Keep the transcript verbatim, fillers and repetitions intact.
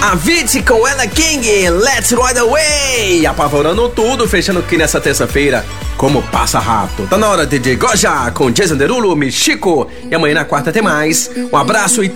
Avicii com Ella King, Let's Ride Away, apavorando tudo, fechando aqui nessa terça-feira. Como passa rápido. Tá na hora de D J Goja com Jason Derulo, Michico. E amanhã na quarta tem mais. Um abraço e